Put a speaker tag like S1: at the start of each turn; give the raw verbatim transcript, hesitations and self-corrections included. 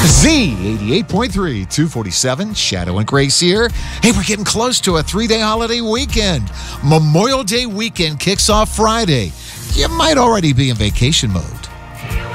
S1: Z eighty-eight point three, two forty-seven, Shadow and Grace here. Hey, we're getting close to a three-day holiday weekend. Memorial Day weekend kicks off Friday. You might already be in vacation mode.